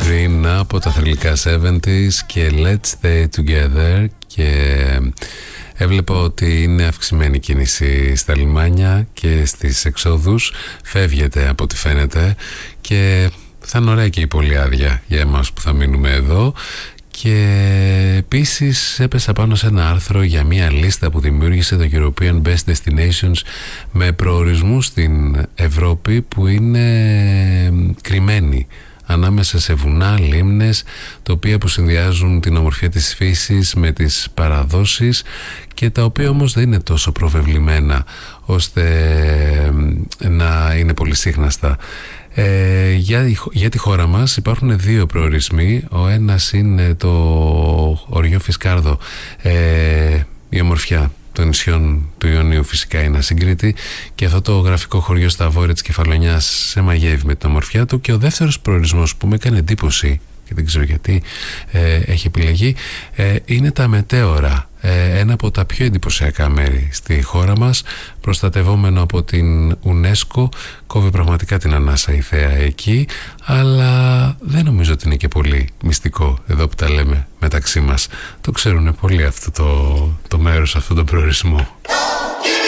Green από τα θρυλικά 70s και Let's Stay Together. Και έβλεπα ότι είναι αυξημένη κίνηση στα λιμάνια και στις εξόδους. Φεύγεται από ό,τι φαίνεται και θα είναι ωραία και η πολυάδεια για εμάς που θα μείνουμε εδώ. Και επίσης έπεσα πάνω σε ένα άρθρο για μια λίστα που δημιούργησε το European Best Destinations με προορισμούς στην Ευρώπη που είναι κρυμμένοι ανάμεσα σε βουνά, λίμνες, τοπία που συνδυάζουν την ομορφιά της φύσης με τις παραδόσεις και τα οποία όμως δεν είναι τόσο προβεβλημένα ώστε να είναι πολύ σύχναστα. Για τη χώρα μας υπάρχουν δύο προορισμοί. Ο ένας είναι το Οριό Φισκάρδο, η ομορφιά των νησιών του Ιωνίου φυσικά είναι ασυγκρίτη, και αυτό το γραφικό χωριό στα βόρεια της Κεφαλονιάς σε μαγεύει με την ομορφιά του. Και ο δεύτερος προορισμός που με έκανε εντύπωση και δεν ξέρω γιατί έχει επιλεγεί είναι τα Μετέωρα, ένα από τα πιο εντυπωσιακά μέρη στη χώρα μας, προστατευόμενο από την UNESCO. Κόβει πραγματικά την ανάσα η θέα εκεί, αλλά δεν νομίζω ότι είναι και πολύ μυστικό εδώ που τα λέμε μεταξύ μας. Το ξέρουν πολύ αυτό το μέρος, αυτό το προορισμό.